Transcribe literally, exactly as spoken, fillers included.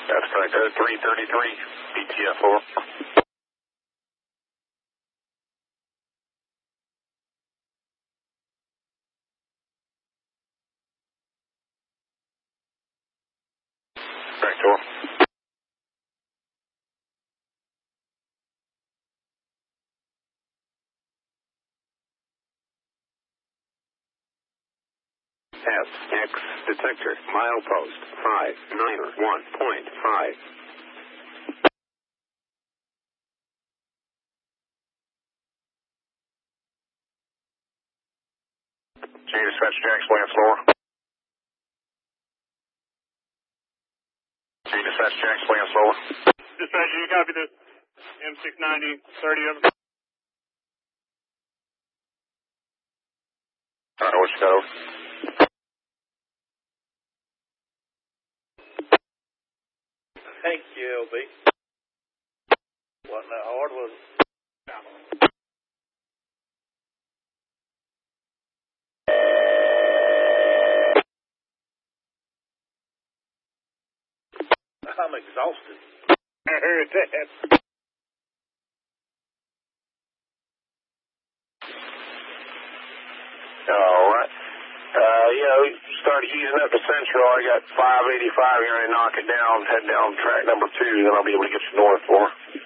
That's correct. oh three thirty-three, B T F four. Correct, four. S X detector, milepost five nine one point five. J dispatch, Jax, Lance Lower. J dispatch, Jax, Lance Lower. Dispatch, you copy this? M six ninety, thirty of them. Alright, what's your code? Thank you, L B. Wasn't that hard, was it? I'm exhausted. I heard that. Alright. Uh, you know, started using up the Central. I got five eighty-five here and knock it down, head down track number two, then I'll be able to get you north for.